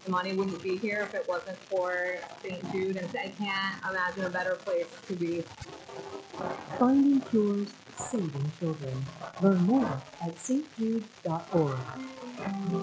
money wouldn't be here if it wasn't for St. Jude, and I can't imagine a better place to be. Finding cures, saving children. Learn more at stjude.org.